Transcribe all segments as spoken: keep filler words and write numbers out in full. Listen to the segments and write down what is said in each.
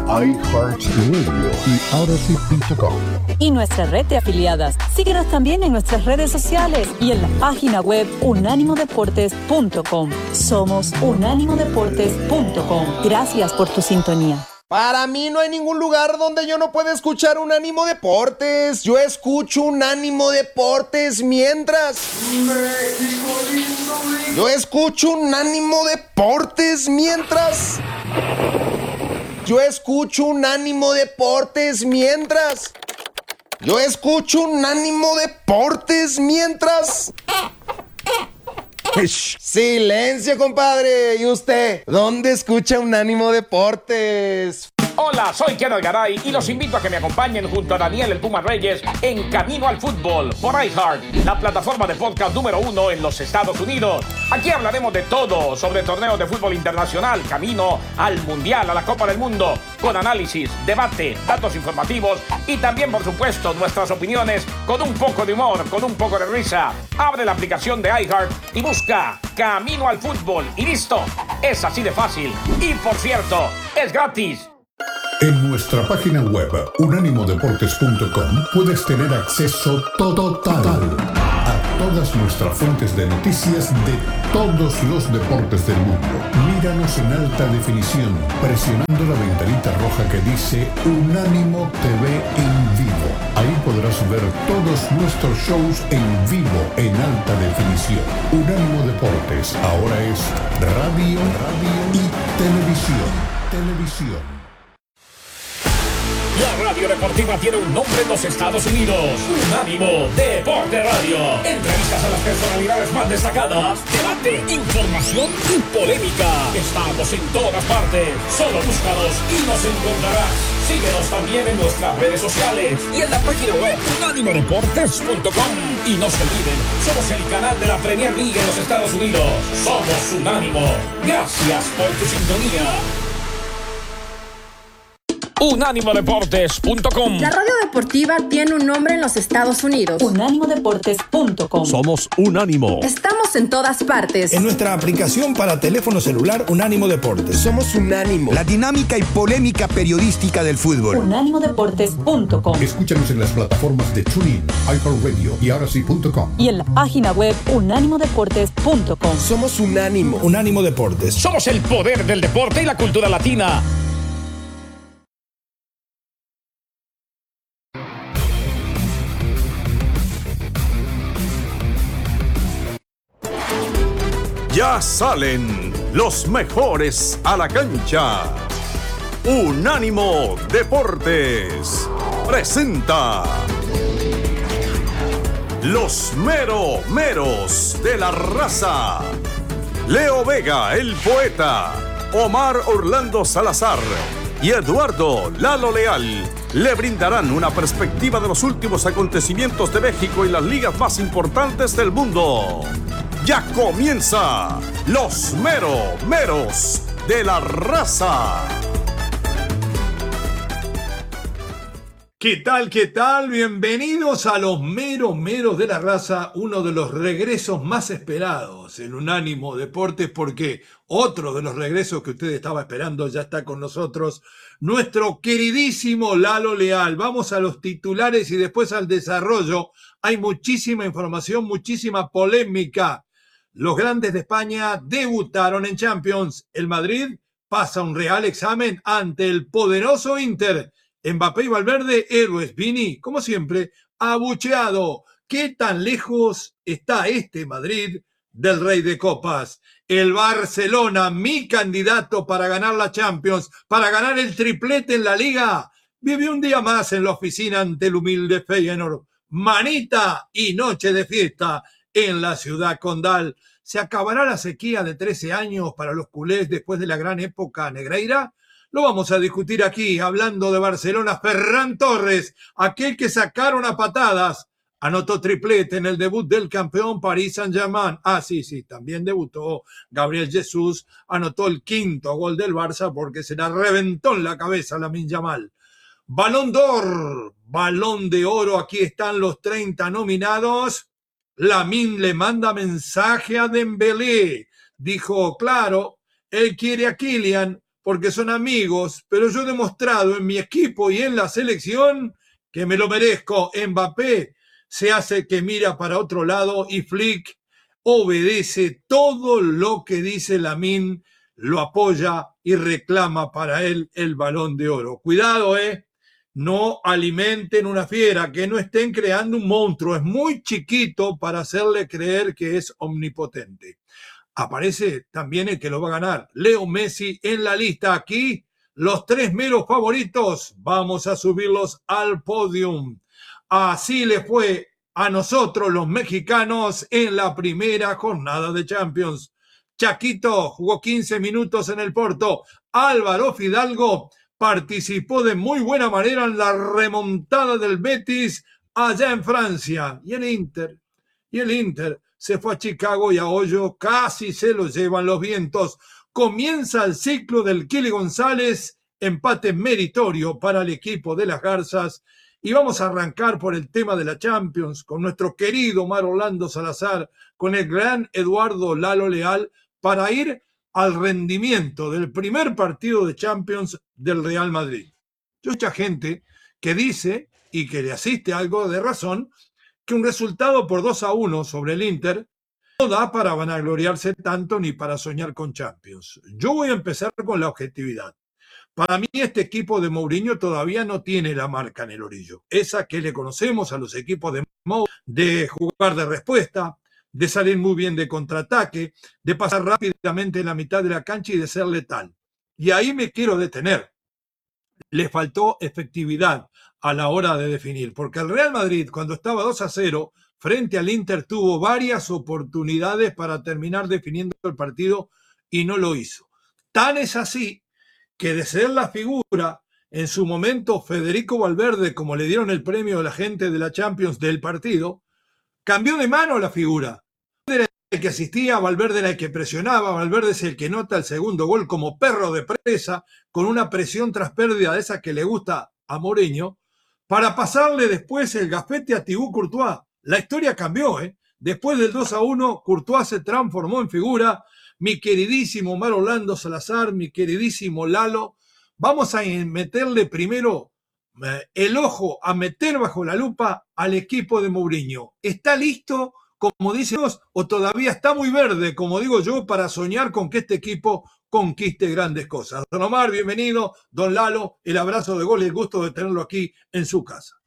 iHeartRadio y Odyssey punto com. Y nuestra red de afiliadas. Síguenos también en nuestras redes sociales y en la página web unánimo deportes punto com. Somos unánimo deportes punto com. Gracias por tu sintonía. Para mí no hay ningún lugar donde yo no pueda escuchar Unánimo Deportes. Yo escucho Unánimo Deportes mientras... México lindo, yo escucho Unánimo Deportes mientras... Yo escucho Unánimo Deportes mientras... Yo escucho Unánimo Deportes mientras... Silencio, compadre. ¿Y usted? ¿Dónde escucha Unánimo Deportes? Hola, soy Kenneth Garay y los invito a que me acompañen junto a Daniel El Puma Reyes en Camino al Fútbol por iHeart, la plataforma de podcast número uno en los Estados Unidos. Aquí hablaremos de todo sobre torneos de fútbol internacional, camino al Mundial, a la Copa del Mundo, con análisis, debate, datos informativos y también, por supuesto, nuestras opiniones con un poco de humor, con un poco de risa. Abre la aplicación de iHeart y busca Camino al Fútbol y listo. Es así de fácil. Y, por cierto, es gratis. En nuestra página web unánimo deportes punto com puedes tener acceso total a todas nuestras fuentes de noticias de todos los deportes del mundo. Míranos en alta definición presionando la ventanita roja que dice Unánimo T V en vivo. Ahí podrás ver todos nuestros shows en vivo en alta definición. Unánimo Deportes ahora es radio, radio y televisión. Televisión. La radio deportiva tiene un nombre en los Estados Unidos. Unánimo Deporte Radio. Entrevistas a las personalidades más destacadas. Debate, información y polémica. Estamos en todas partes. Solo búscanos y nos encontrarás. Síguenos también en nuestras redes sociales y en la página web unánimo deportes punto com. Y no se olviden, somos el canal de la Premier League en los Estados Unidos. Somos Unánimo. Gracias por tu sintonía. unánimo deportes punto com. La radio deportiva tiene un nombre en los Estados Unidos. unánimo deportes punto com. Somos Unánimo. Estamos en todas partes. En nuestra aplicación para teléfono celular Unánimo Deportes. Somos Unánimo. La dinámica y polémica periodística del fútbol. unánimo deportes punto com. Escúchanos en las plataformas de TuneIn, iHeartRadio y Odyssey punto com. Y en la página web unánimo deportes punto com. Somos Unánimo. Unánimo Deportes. Somos el poder del deporte y la cultura latina. Ya salen los mejores a la cancha. Unánimo Deportes presenta los mero meros de la raza. Leo Vega, el poeta, Omar Orlando Salazar y Eduardo Lalo Leal le brindarán una perspectiva de los últimos acontecimientos de México y las ligas más importantes del mundo. Ya comienza los mero meros de la raza. ¿Qué tal, qué tal? Bienvenidos a los mero meros de la raza, uno de los regresos más esperados en Unánimo Deportes, porque otro de los regresos que usted estaba esperando ya está con nosotros, nuestro queridísimo Lalo Leal. Vamos a los titulares y después al desarrollo. Hay muchísima información, muchísima polémica. Los grandes de España debutaron en Champions. El Madrid pasa un real examen ante el poderoso Inter. Mbappé y Valverde, héroes. Vini, como siempre, abucheado. ¿Qué tan lejos está este Madrid del Rey de Copas? El Barcelona, mi candidato para ganar la Champions, para ganar el triplete en la Liga, vive un día más en la oficina ante el humilde Feyenoord. Manita y noche de fiesta en la ciudad condal. ¿Se acabará la sequía de trece años para los culés después de la gran época negreira? Lo vamos a discutir aquí, hablando de Barcelona. Ferran Torres, aquel que sacaron a patadas, anotó triplete en el debut del campeón Paris Saint-Germain. Ah, sí, sí, también debutó Gabriel Jesús, anotó el quinto gol del Barça porque se la reventó en la cabeza Lamine Yamal. Balón d'Or, Balón de Oro, aquí están los treinta nominados. Lamine le manda mensaje a Dembélé. Dijo, claro, él quiere a Kylian porque son amigos, pero yo he demostrado en mi equipo y en la selección que me lo merezco. Mbappé se hace que mira para otro lado y Flick obedece todo lo que dice Lamine, lo apoya y reclama para él el Balón de Oro. Cuidado, eh, no alimenten una fiera, que no estén creando un monstruo, es muy chiquito para hacerle creer que es omnipotente. Aparece también el que lo va a ganar, Leo Messi en la lista. Aquí los tres meros favoritos, vamos a subirlos al podium. Así le fue a nosotros los mexicanos en la primera jornada de Champions. Chaquito jugó quince minutos en el Porto. Álvaro Fidalgo participó de muy buena manera en la remontada del Betis allá en Francia. Y el Inter, y el Inter se fue a Chicago y a Hoyo casi se lo llevan los vientos. Comienza el ciclo del Kili González, empate meritorio para el equipo de las Garzas. Y vamos a arrancar por el tema de la Champions con nuestro querido Omar Orlando Salazar, con el gran Eduardo Lalo Leal, para ir al rendimiento del primer partido de Champions del Real Madrid. Yo mucha gente que dice, y que le asiste algo de razón, que un resultado por dos a uno sobre el Inter no da para vanagloriarse tanto ni para soñar con Champions. Yo voy a empezar con la objetividad. Para mí este equipo de Mourinho todavía no tiene la marca en el orillo. Esa que le conocemos a los equipos de Mou, de jugar de respuesta, de salir muy bien de contraataque, de pasar rápidamente en la mitad de la cancha y de ser letal. Y ahí me quiero detener. Le faltó efectividad a la hora de definir, porque el Real Madrid, cuando estaba dos a cero, frente al Inter, tuvo varias oportunidades para terminar definiendo el partido y no lo hizo. Tan es así que de ser la figura, en su momento Federico Valverde, como le dieron el premio a la gente de la Champions del partido, cambió de mano la figura. Valverde era el que asistía, Valverde era el que presionaba, Valverde es el que nota el segundo gol como perro de presa, con una presión tras pérdida de esa que le gusta a Mourinho, para pasarle después el gafete a Thibaut Courtois. La historia cambió, ¿eh? Después del dos a uno, Courtois se transformó en figura. Mi queridísimo Omar Orlando Salazar, mi queridísimo Lalo, vamos a meterle primero eh, el ojo, a meter bajo la lupa al equipo de Mourinho. ¿Está listo, como dicen, o todavía está muy verde, como digo yo, para soñar con que este equipo conquiste grandes cosas? Don Omar, bienvenido. Don Lalo, el abrazo de gol y el gusto de tenerlo aquí en su casa.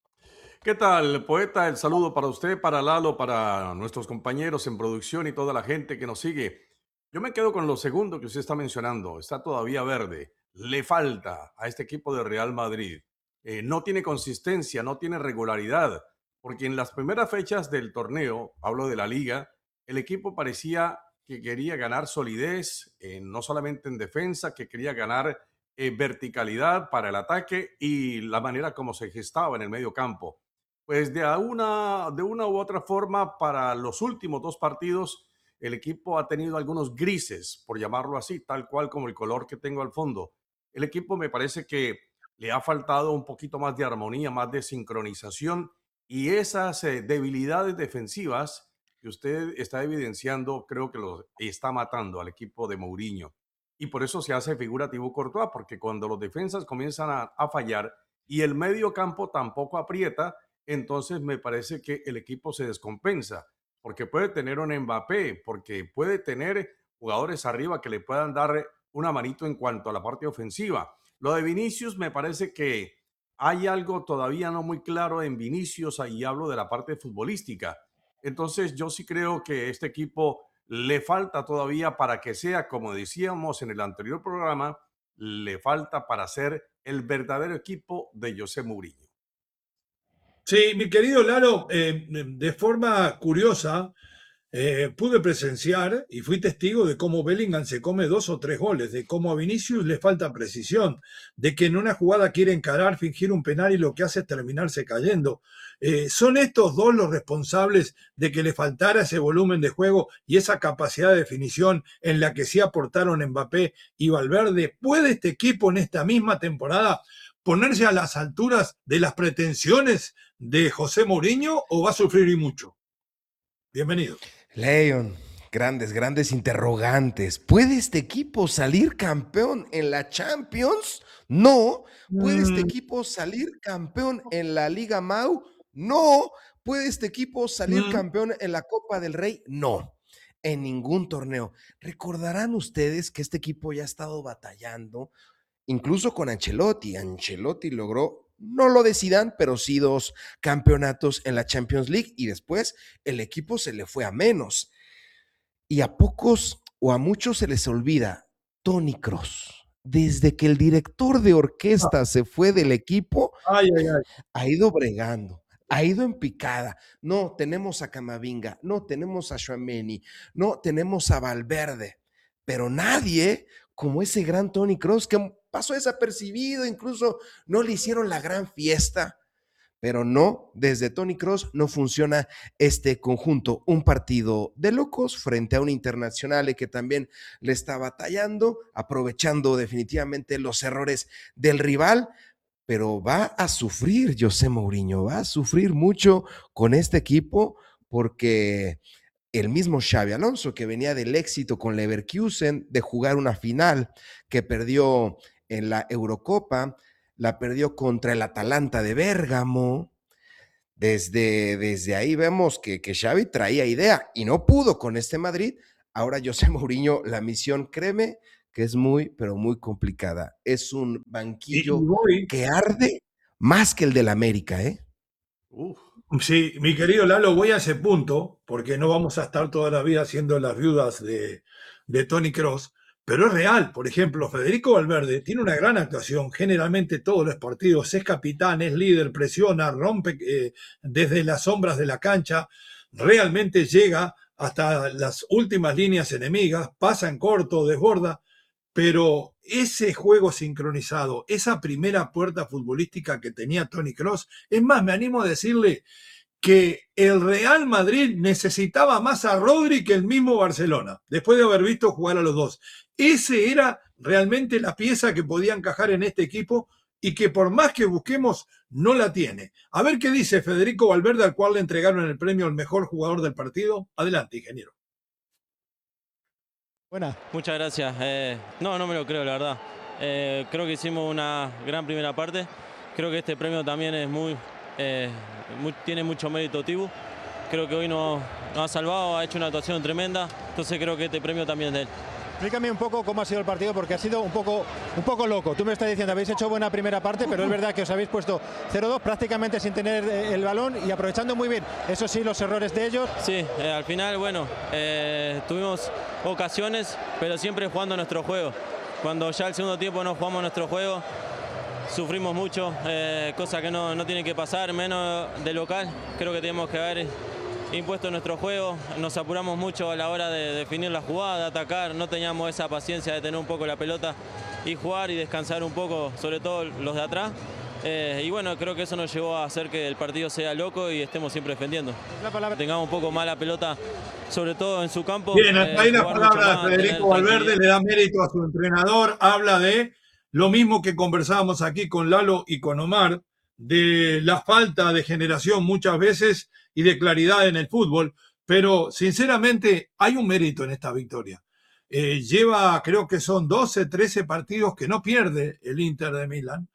¿Qué tal, poeta? El saludo para usted, para Lalo, para nuestros compañeros en producción y toda la gente que nos sigue. Yo me quedo con lo segundo que usted está mencionando. Está todavía verde. Le falta a este equipo de Real Madrid. Eh, no tiene consistencia, no tiene regularidad. Porque en las primeras fechas del torneo, hablo de la liga, el equipo parecía que quería ganar solidez, eh, no solamente en defensa, que quería ganar eh, verticalidad para el ataque y la manera como se gestaba en el medio campo. Pues de una, de una u otra forma, para los últimos dos partidos, el equipo ha tenido algunos grises, por llamarlo así, tal cual como el color que tengo al fondo. El equipo me parece que le ha faltado un poquito más de armonía, más de sincronización, y esas eh, debilidades defensivas que usted está evidenciando, creo que lo está matando al equipo de Mourinho. Y por eso se hace figura Thibaut Courtois, porque cuando los defensas comienzan a, a fallar y el medio campo tampoco aprieta, entonces me parece que el equipo se descompensa. Porque puede tener un Mbappé, porque puede tener jugadores arriba que le puedan dar una manito en cuanto a la parte ofensiva. Lo de Vinicius me parece que hay algo todavía no muy claro en Vinicius, ahí hablo de la parte futbolística. Entonces yo sí creo que este equipo le falta todavía para que sea, como decíamos en el anterior programa, le falta para ser el verdadero equipo de José Mourinho. Sí, mi querido Lalo, eh, de forma curiosa, eh, pude presenciar y fui testigo de cómo Bellingham se come dos o tres goles, de cómo a Vinicius le falta precisión, de que en una jugada quiere encarar, fingir un penal y lo que hace es terminarse cayendo. Eh, ¿Son estos dos los responsables de que le faltara ese volumen de juego y esa capacidad de definición en la que sí aportaron Mbappé y Valverde? ¿Puede este equipo en esta misma temporada ponerse a las alturas de las pretensiones de José Mourinho o va a sufrir y mucho? Bienvenido. Leon, Grandes, grandes interrogantes. ¿Puede este equipo salir campeón en la Champions? No. ¿Puede este equipo salir campeón en la Liga Mau? No. ¿Puede este equipo salir campeón en la Copa del Rey? No. En ningún torneo. Recordarán ustedes que este equipo ya ha estado batallando, incluso con Ancelotti. Ancelotti logró, no lo de Zidane, pero sí dos campeonatos en la Champions League y después el equipo se le fue a menos. Y a pocos o a muchos se les olvida, Toni Kroos, desde que el director de orquesta se fue del equipo, ay, ay, ay. ha ido bregando, ha ido en picada. No, tenemos a Camavinga, no, tenemos a Tchouaméni, no, tenemos a Valverde, pero nadie como ese gran Toni Kroos que pasó desapercibido, incluso no le hicieron la gran fiesta. Pero no, desde Toni Kroos no funciona este conjunto. Un partido de locos frente a un Internazionale que también le está batallando, aprovechando definitivamente los errores del rival, pero va a sufrir José Mourinho, va a sufrir mucho con este equipo porque el mismo Xabi Alonso, que venía del éxito con Leverkusen, de jugar una final que perdió en la Eurocopa, la perdió contra el Atalanta de Bérgamo. Desde, desde ahí vemos que, que Xavi traía idea y no pudo con este Madrid. Ahora José Mourinho, la misión, créeme, que es muy, pero muy complicada. Es un banquillo que arde más que el del América, ¿eh? Uf. Sí, mi querido Lalo, voy a ese punto, porque no vamos a estar toda la vida siendo las viudas de, de Toni Kroos. Pero es real. Por ejemplo, Federico Valverde tiene una gran actuación. Generalmente todos los partidos es capitán, es líder, presiona, rompe eh, desde las sombras de la cancha. Realmente llega hasta las últimas líneas enemigas, pasa en corto, desborda. Pero ese juego sincronizado, esa primera puerta futbolística que tenía Toni Kroos, es más, me animo a decirle que el Real Madrid necesitaba más a Rodri que el mismo Barcelona, después de haber visto jugar a los dos. Ese era realmente la pieza que podía encajar en este equipo y que por más que busquemos, no la tiene. A ver qué dice Federico Valverde, al cual le entregaron el premio al mejor jugador del partido. Adelante, ingeniero. Buenas. Muchas gracias. Eh, no, no me lo creo, la verdad. Eh, creo que hicimos una gran primera parte. Creo que este premio también es muy... Eh, muy, tiene mucho mérito Tibu. Creo que hoy nos, nos ha salvado, ha hecho una actuación tremenda, entonces creo que este premio también es de él. Explícame un poco cómo ha sido el partido, porque ha sido un poco, un poco loco. Tú me estás diciendo, habéis hecho buena primera parte, pero es verdad que os habéis puesto cero dos prácticamente sin tener el balón y aprovechando muy bien, eso sí, los errores de ellos. Sí, eh, al final, bueno, eh, tuvimos ocasiones, pero siempre jugando nuestro juego. Cuando ya el segundo tiempo no jugamos nuestro juego, sufrimos mucho, eh, cosa que no, no tiene que pasar, menos de local. Creo que tenemos que haber impuesto nuestro juego, nos apuramos mucho a la hora de definir la jugada, de atacar, no teníamos esa paciencia de tener un poco la pelota y jugar y descansar un poco, sobre todo los de atrás. Eh, y bueno, creo que eso nos llevó a hacer que el partido sea loco y estemos siempre defendiendo. Tengamos un poco más la pelota, sobre todo en su campo. Bien, hasta ahí la palabra de Federico Valverde, le da mérito a su entrenador, habla de lo mismo que conversábamos aquí con Lalo y con Omar, de la falta de generación muchas veces y de claridad en el fútbol, pero sinceramente hay un mérito en esta victoria. Eh, lleva, creo que son doce, trece partidos que no pierde el Inter de Milán,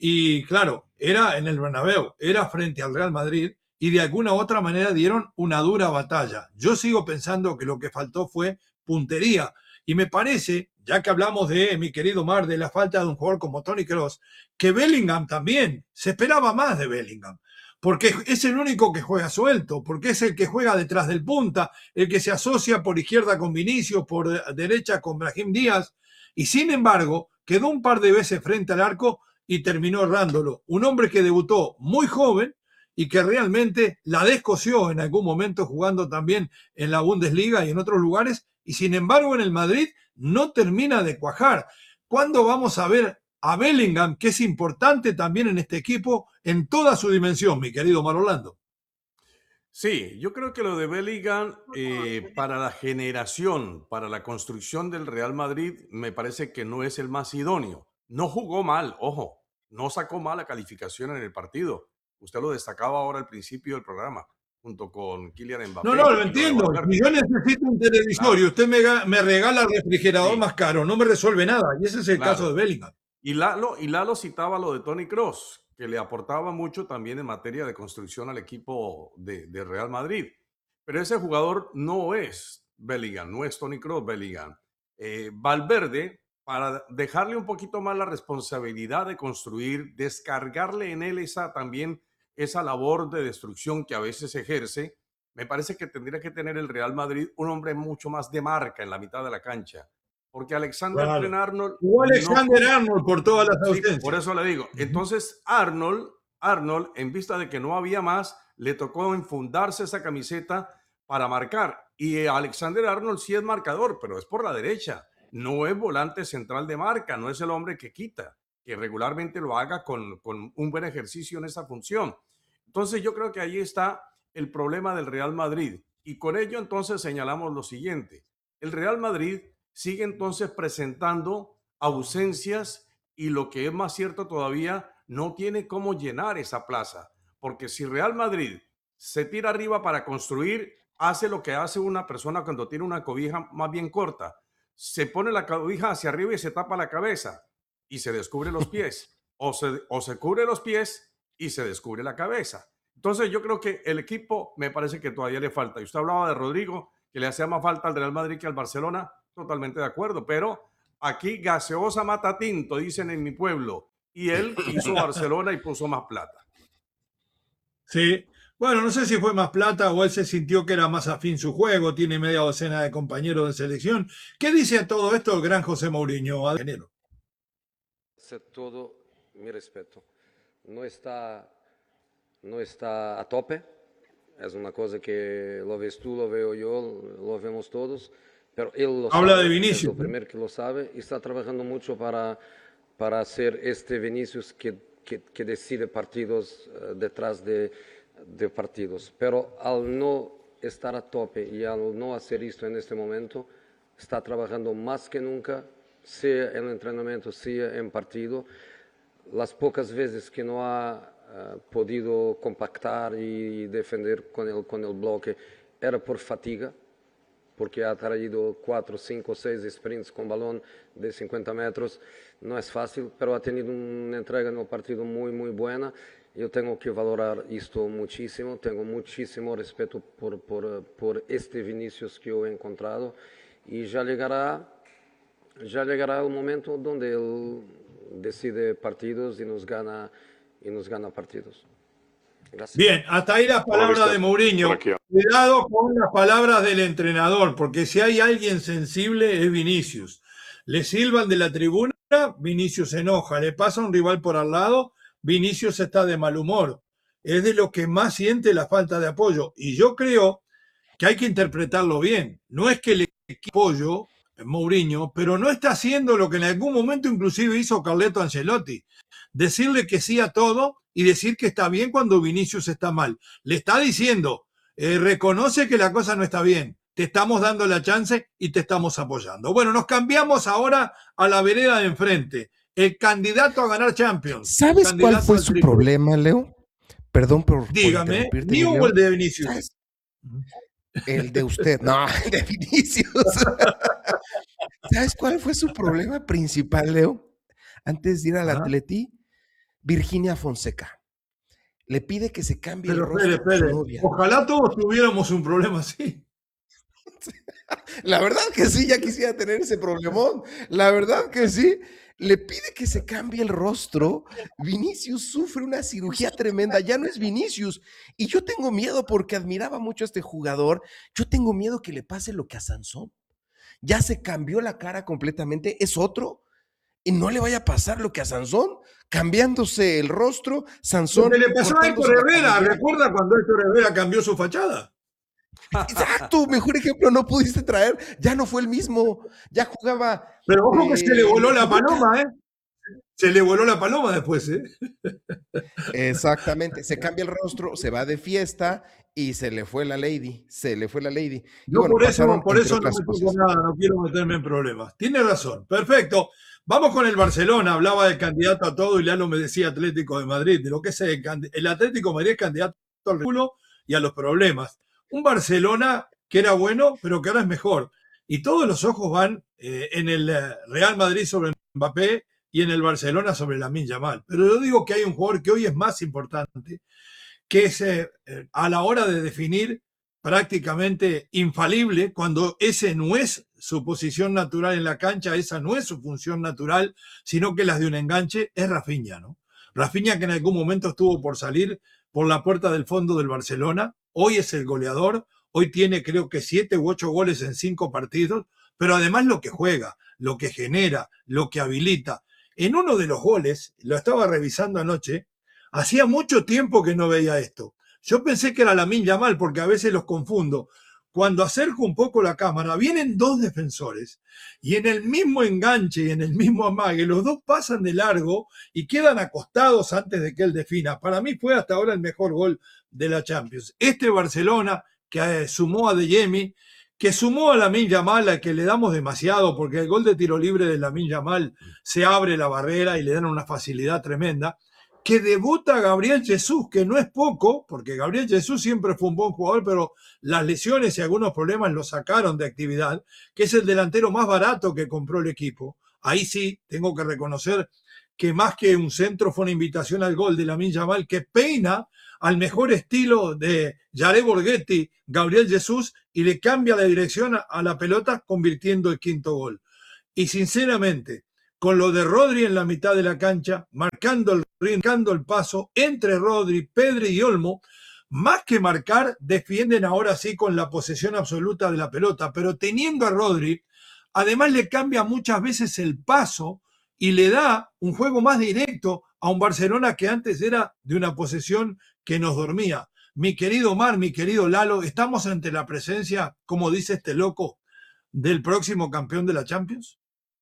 y claro, era en el Bernabéu, era frente al Real Madrid, y de alguna u otra manera dieron una dura batalla. Yo sigo pensando que lo que faltó fue puntería, y me parece, ya que hablamos de, mi querido Mar, de la falta de un jugador como Toni Kroos, que Bellingham también, se esperaba más de Bellingham, porque es el único que juega suelto, porque es el que juega detrás del punta, el que se asocia por izquierda con Vinicius, por derecha con Brahim Díaz, y sin embargo, quedó un par de veces frente al arco y terminó errándolo. Un hombre que debutó muy joven y que realmente la descosió en algún momento jugando también en la Bundesliga y en otros lugares, y sin embargo en el Madrid no termina de cuajar. ¿Cuándo vamos a ver a Bellingham, que es importante también en este equipo, en toda su dimensión, mi querido Mar Orlando? Sí, yo creo que lo de Bellingham, eh, para la generación, para la construcción del Real Madrid, me parece que no es el más idóneo. No jugó mal, ojo, no sacó mala calificación en el partido. Usted lo destacaba ahora al principio del programa. junto con Kylian Mbappé. No, no, lo entiendo. Si yo necesito un televisor claro. y usted me, me regala el refrigerador sí. más caro, no me resuelve nada. Y ese es el claro. caso de Bellingham. Y Lalo, y Lalo citaba lo de Toni Kroos, que le aportaba mucho también en materia de construcción al equipo de, de Real Madrid. Pero ese jugador no es Bellingham, no es Toni Kroos Bellingham. Eh, Valverde, para dejarle un poquito más la responsabilidad de construir, descargarle en él esa también esa labor de destrucción que a veces ejerce, me parece que tendría que tener el Real Madrid un hombre mucho más de marca en la mitad de la cancha. Porque Alexander claro. Arnold... O Alexander no, Arnold por todas las ausencias. Sí, por eso le digo. Entonces Arnold, Arnold, en vista de que no había más, le tocó enfundarse esa camiseta para marcar. Y Alexander Arnold sí es marcador, pero es por la derecha. No es volante central de marca, no es el hombre que quita, que regularmente lo haga con, con un buen ejercicio en esa función. Entonces yo creo que ahí está el problema del Real Madrid. Y con ello entonces señalamos lo siguiente. El Real Madrid sigue entonces presentando ausencias y lo que es más cierto todavía, no tiene cómo llenar esa plaza. Porque si Real Madrid se tira arriba para construir, hace lo que hace una persona cuando tiene una cobija más bien corta. Se pone la cobija hacia arriba y se tapa la cabeza y se descubre los pies. O se, o se cubre los pies y se descubre la cabeza. Entonces yo creo que el equipo me parece que todavía le falta. Y usted hablaba de Rodrigo, que le hacía más falta al Real Madrid que al Barcelona. Totalmente de acuerdo, pero aquí gaseosa mata tinto, dicen en mi pueblo, y él hizo Barcelona y puso más plata. Sí, bueno, no sé si fue más plata o él se sintió que era más afín su juego, tiene media docena de compañeros de selección. ¿Qué dice a todo esto el gran José Mourinho? Todo mi respeto. No está, no está a tope, es una cosa que lo ves tú, lo veo yo, lo vemos todos. Pero él lo Habla sabe, de Vinicius. Es el primero que lo sabe y está trabajando mucho para, para hacer este Vinicius que, que, que decide partidos uh, detrás de, de partidos. Pero al no estar a tope y al no hacer esto en este momento, está trabajando más que nunca, sea en el entrenamiento, sea en partido. Las pocas veces que no ha uh, podido compactar y defender con el, con el bloque era por fatiga, porque ha traído cuatro, cinco, seis sprints con balón de cincuenta metros. No es fácil, pero ha tenido una entrega en el partido muy, muy buena. Yo tengo que valorar esto muchísimo. Tengo muchísimo respeto por, por, por este Vinicius que yo he encontrado. Y ya llegará, ya llegará el momento donde él decide partidos y nos gana, y nos gana partidos. Gracias. Bien, hasta ahí las palabras de Mourinho. Cuidado con las palabras del entrenador, porque si hay alguien sensible es Vinicius. Le silban de la tribuna, Vinicius se enoja. Le pasa un rival por al lado, Vinicius está de mal humor. Es de lo que más siente la falta de apoyo. Y yo creo que hay que interpretarlo bien. No es que le apoyo Mourinho, pero no está haciendo lo que en algún momento inclusive hizo Carleto Ancelotti. Decirle que sí a todo y decir que está bien cuando Vinicius está mal. Le está diciendo, eh, reconoce que la cosa no está bien, te estamos dando la chance y te estamos apoyando. Bueno, nos cambiamos ahora a la vereda de enfrente. El candidato a ganar Champions. ¿Sabes cuál fue su triple. problema, Leo? Perdón por, Dígame, por ni hubo el de Vinicius. ¿Sabes? El de usted, no, el de Vinicius. ¿Sabes cuál fue su problema principal, Leo? Antes de ir al Ajá. Atleti, Virginia Fonseca le pide que se cambie Pero el rostro espere, de su espere. novia. Ojalá todos tuviéramos un problema así. La verdad que sí, ya quisiera tener ese problemón. La verdad que sí. Le pide que se cambie el rostro. Vinicius sufre una cirugía tremenda. Ya no es Vinicius. Y yo tengo miedo porque admiraba mucho a este jugador. Yo tengo miedo que le pase lo que a Sansón. Ya se cambió la cara completamente. Es otro. Y no le vaya a pasar lo que a Sansón, cambiándose el rostro. Sansón. Lo que le pasó a Héctor cortándose la Herrera. cabellera. ¿Recuerda cuando Héctor Herrera cambió su fachada? Exacto, mejor ejemplo no pudiste traer, ya no fue el mismo, ya jugaba. Pero ojo que eh, se le voló la paloma, ¿eh? Se le voló la paloma después, ¿eh? Exactamente, se cambia el rostro, se va de fiesta y se le fue la lady, se le fue la lady. Y Yo bueno, por eso, pasaron, por entre eso no otras me cosas. toco nada, no quiero meterme en problemas. Tiene razón, perfecto. Vamos con el Barcelona, hablaba del candidato a todo y Lalo me decía Atlético de Madrid, de lo que es el, candi- el Atlético de Madrid es candidato al título y a los problemas. Un Barcelona que era bueno, pero que ahora es mejor. Y todos los ojos van eh, en el Real Madrid sobre Mbappé y en el Barcelona sobre Lamine Yamal. Pero yo digo que hay un jugador que hoy es más importante, que es eh, a la hora de definir prácticamente infalible, cuando ese no es su posición natural en la cancha, esa no es su función natural, sino que las de un enganche, es Rafinha, ¿no? Rafinha, que en algún momento estuvo por salir por la puerta del fondo del Barcelona, hoy es el goleador, hoy tiene creo que siete u ocho goles en cinco partidos, pero además lo que juega, lo que genera, lo que habilita. En uno de los goles, lo estaba revisando anoche, hacía mucho tiempo que no veía esto. Yo pensé que era Lamine Yamal, porque a veces los confundo. Cuando acerco un poco la cámara, vienen dos defensores y en el mismo enganche y en el mismo amague, los dos pasan de largo y quedan acostados antes de que él defina. Para mí fue hasta ahora el mejor gol de la Champions. Este Barcelona, que eh, sumó a Adeyemi, que sumó a Lamine Yamal, al que le damos demasiado, porque el gol de tiro libre de Lamine Yamal se abre la barrera y le dan una facilidad tremenda, que debuta Gabriel Jesús, que no es poco, porque Gabriel Jesús siempre fue un buen jugador, pero las lesiones y algunos problemas lo sacaron de actividad, que es el delantero más barato que compró el equipo. Ahí sí, tengo que reconocer que más que un centro fue una invitación al gol de Lamine Yamal, que peina al mejor estilo de Jared Borghetti, Gabriel Jesús, y le cambia la dirección a la pelota, convirtiendo el quinto gol. Y sinceramente, con lo de Rodri en la mitad de la cancha, marcando el, marcando el paso entre Rodri, Pedri y Olmo, más que marcar, defienden ahora sí con la posesión absoluta de la pelota, pero teniendo a Rodri, además le cambia muchas veces el paso y le da un juego más directo a un Barcelona que antes era de una posesión que nos dormía. Mi querido Omar, mi querido Lalo, ¿estamos ante la presencia, como dice este loco, del próximo campeón de la Champions?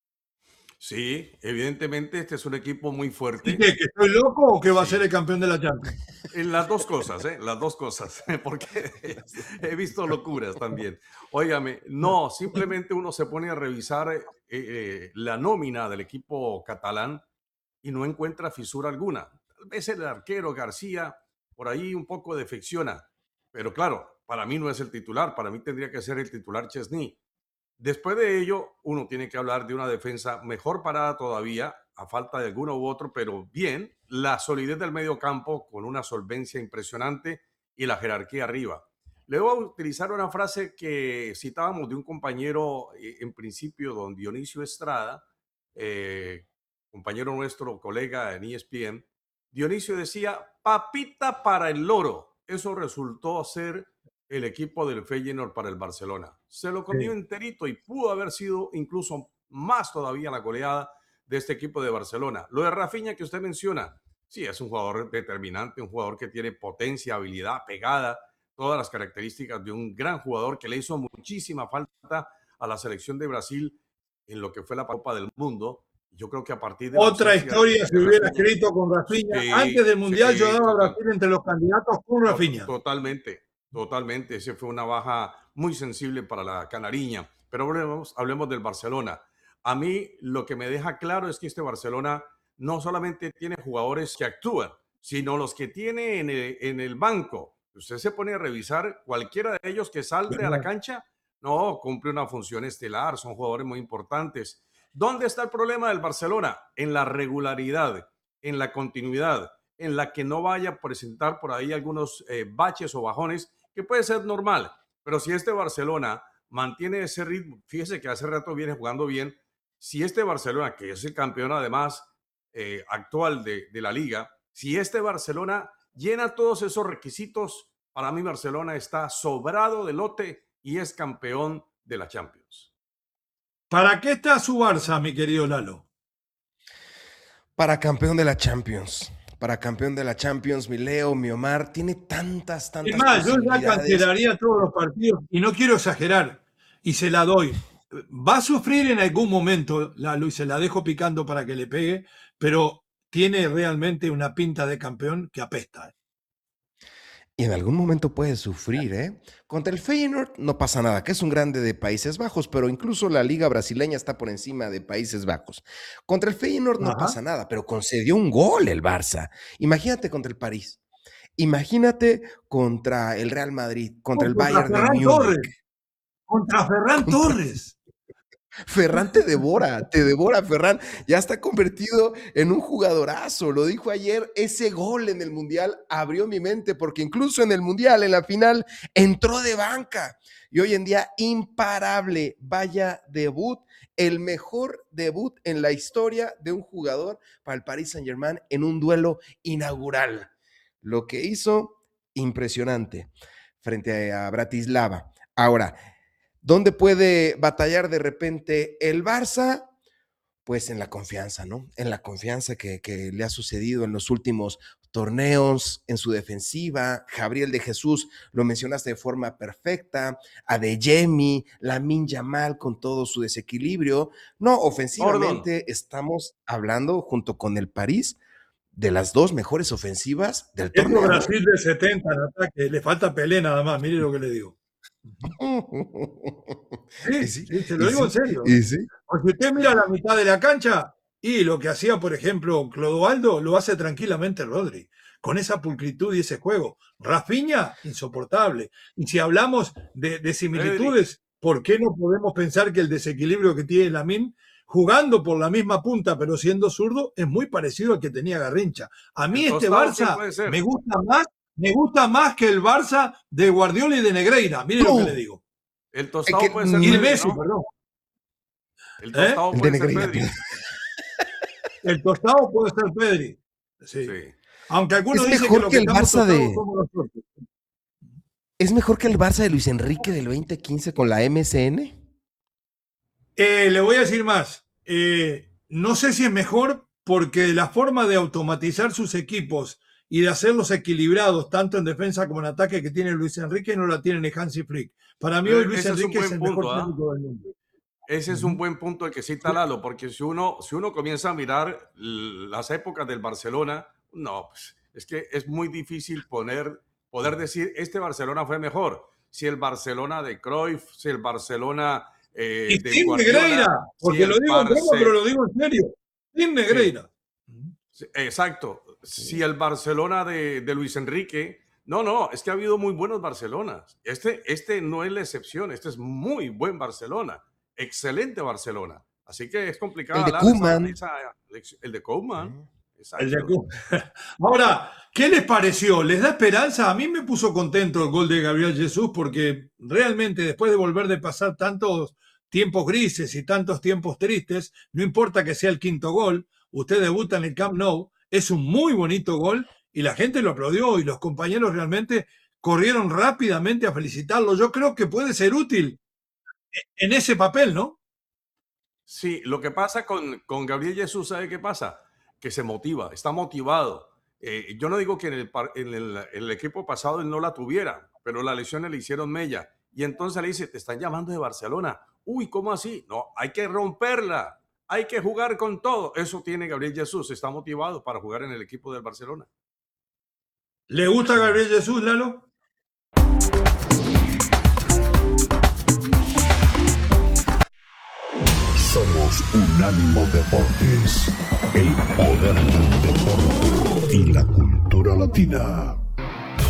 Sí, evidentemente este es un equipo muy fuerte. ¿Y qué, que estoy loco o que va sí. a ser el campeón de la Champions? En las dos cosas, ¿eh? Las dos cosas, porque he visto locuras también. Óigame, no, simplemente uno se pone a revisar eh, eh, la nómina del equipo catalán y no encuentra fisura alguna. Tal vez el arquero García por ahí un poco defecciona, pero claro, para mí no es el titular, para mí tendría que ser el titular Chesney. Después de ello, uno tiene que hablar de una defensa mejor parada todavía, a falta de alguno u otro, pero bien, la solidez del medio campo con una solvencia impresionante y la jerarquía arriba. Le voy a utilizar una frase que citábamos de un compañero, en principio, don Dionisio Estrada, eh, compañero nuestro, colega en E S P N. Dionisio decía, papita para el loro. Eso resultó ser el equipo del Feyenoord para el Barcelona. Se lo comió sí. enterito y pudo haber sido incluso más todavía la goleada de este equipo de Barcelona. Lo de Rafinha que usted menciona, sí, es un jugador determinante, un jugador que tiene potencia, habilidad, pegada, todas las características de un gran jugador que le hizo muchísima falta a la selección de Brasil en lo que fue la Copa del Mundo. Yo creo que a partir de... Otra historia se hubiera escrito con Rafinha. Sí, antes del Mundial sí, yo daba a Brasil entre los candidatos con Rafinha. Totalmente. Totalmente, esa fue una baja muy sensible para la canariña. Pero hablemos, hablemos del Barcelona. A mí lo que me deja claro es que este Barcelona no solamente tiene jugadores que actúan, sino los que tiene en el, en el banco. Usted se pone a revisar cualquiera de ellos que salte a la cancha, no, cumple una función estelar, son jugadores muy importantes. ¿Dónde está el problema del Barcelona? En la regularidad, en la continuidad, en la que no vaya a presentar por ahí algunos eh, baches o bajones, que puede ser normal, pero si este Barcelona mantiene ese ritmo, fíjese que hace rato viene jugando bien, si este Barcelona, que es el campeón además eh, actual de, de la liga, si este Barcelona llena todos esos requisitos, para mí Barcelona está sobrado de lote y es campeón de la Champions. ¿Para qué está su Barça, mi querido Lalo? Para campeón de la Champions. Para campeón de la Champions, mi Leo, mi Omar, tiene tantas, tantas Es más, yo ya cancelaría todos los partidos y no quiero exagerar y se la doy. Va a sufrir en algún momento, Lalo, y se la dejo picando para que le pegue, pero tiene realmente una pinta de campeón que apesta. Y en algún momento puede sufrir, ¿eh? Contra el Feyenoord no pasa nada, que es un grande de Países Bajos, pero incluso la liga brasileña está por encima de Países Bajos. Contra el Feyenoord no Ajá. pasa nada, pero concedió un gol el Barça. Imagínate contra el París. Imagínate contra el Real Madrid, contra el Contra Bayern de Ferran Múnich. Torres. Contra Ferran Torres. Ferran te devora, te devora Ferran. Ya está convertido en un jugadorazo. Lo dijo ayer, ese gol en el Mundial abrió mi mente porque incluso en el Mundial, en la final, entró de banca. Y hoy en día, imparable. Vaya debut, el mejor debut en la historia de un jugador para el Paris Saint-Germain en un duelo inaugural. Lo que hizo, impresionante, frente a Bratislava. Ahora, ¿dónde puede batallar de repente el Barça? Pues en la confianza, ¿no? En la confianza que, que le ha sucedido en los últimos torneos, en su defensiva. Gabriel de Jesús, lo mencionaste de forma perfecta. Adeyemi, Lamine Yamal con todo su desequilibrio. No, ofensivamente Gordon. Estamos hablando, junto con el París, de las dos mejores ofensivas del Tengo torneo. Brasil de setenta en ataque, le falta Pelé nada más, mire lo que le digo. Sí, sí, sí, se lo digo sí, en serio. sí. Porque usted mira la mitad de la cancha y lo que hacía, por ejemplo, Clodoaldo, lo hace tranquilamente Rodri, con esa pulcritud y ese juego. Rafinha, insoportable. Y si hablamos de, de similitudes, ¿por qué no podemos pensar que el desequilibrio que tiene Lamine, jugando por la misma punta pero siendo zurdo, es muy parecido al que tenía Garrincha? A mí este Barça me gusta más Me gusta más que el Barça de Guardiola y de Negreira. Mire no. lo que le digo. El tostado es que, puede ser y Pedri, Messi, ¿no? perdón. El tostado ¿Eh? puede de ser Negreira. Pedri. El tostado puede ser Pedri. Sí. sí. Aunque algunos es dicen mejor que, lo que, que el Barça de somos nosotros. ¿Es mejor que el Barça de Luis Enrique del veinte quince con la M S N? Eh, le voy a decir más. Eh, no sé si es mejor porque la forma de automatizar sus equipos y de hacerlos equilibrados tanto en defensa como en ataque que tiene Luis Enrique no la tiene ni Hansi Flick. Para mí hoy Luis Ese Enrique es, es el punto, mejor ¿eh? técnico del mundo. Ese es un buen punto el que cita Lalo, porque si uno, si uno comienza a mirar las épocas del Barcelona, no, pues, es que es muy difícil poner, poder decir este Barcelona fue mejor. Si el Barcelona de Cruyff, si el Barcelona eh, y de sin Guardiola, Negreira, porque si lo digo en Barce... broma, pero lo digo en serio. Sin Negreira. Sí. Exacto. Si el Barcelona de, de Luis Enrique, no, no, es que ha habido muy buenos Barcelonas. Este, este no es la excepción, este es muy buen Barcelona, excelente Barcelona. Así que es complicado. El de Koeman. El de Koeman. El de Koeman. Ahora, ¿qué les pareció? ¿Les da esperanza? A mí me puso contento el gol de Gabriel Jesús porque realmente después de volver de pasar tantos tiempos grises y tantos tiempos tristes, no importa que sea el quinto gol, usted debuta en el Camp Nou, es un muy bonito gol y la gente lo aplaudió y los compañeros realmente corrieron rápidamente a felicitarlo. Yo creo que puede ser útil en ese papel, ¿no? Sí, lo que pasa con, con Gabriel Jesús, ¿sabe qué pasa? Que se motiva, está motivado. Eh, yo no digo que en el, en, el, en el equipo pasado él no la tuviera, pero las lesiones le hicieron mella. Y entonces le dice, te están llamando de Barcelona. Uy, ¿cómo así? No, hay que romperla. Hay que jugar con todo. Eso tiene Gabriel Jesús. Está motivado para jugar en el equipo del Barcelona. ¿Le gusta Gabriel Jesús, Lalo? Somos Unánimo Deportes, el poder del deporte y la cultura latina.